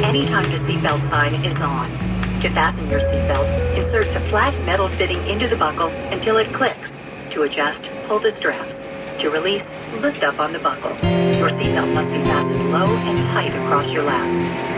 anytime the seatbelt sign is on. To fasten your seatbelt, insert the flat metal fitting into the buckle until it clicks. To adjust, pull the straps. To release, lift up on the buckle. Your seatbelt must be fastened low and tight across your lap.